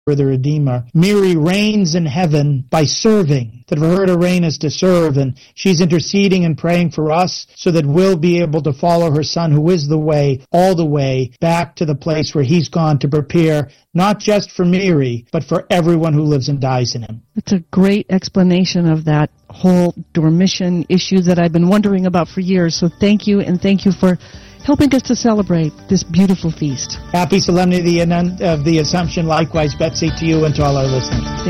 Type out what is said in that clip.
the Redeemer. Mary reigns in heaven by serving. That for her to reign is to serve, and she's interceding and praying for us so that we'll be able to follow her Son, who is the way, all the way, back to the place where he's gone to prepare, not just for Mary, but for everyone who lives and dies in him. It's a great explanation of that whole Dormition issue that I've been wondering about for years. So thank you, and thank you for helping us to celebrate this beautiful feast. Happy Solemnity of the Assumption, likewise, Betsy, to you and to all our listeners.